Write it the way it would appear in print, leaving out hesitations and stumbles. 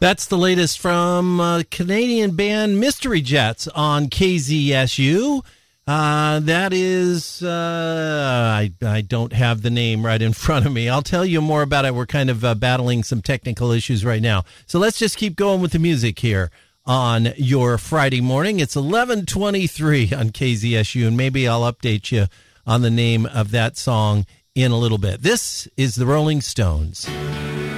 That's the latest from Canadian band Mystery Jets on KZSU. That is, I don't have the name right in front of me. I'll tell you more about it. We're kind of battling some technical issues right now. So let's just keep going with the music here on your Friday morning. It's 11:23 on KZSU, and maybe I'll update you on the name of that song in a little bit. This is the Rolling Stones.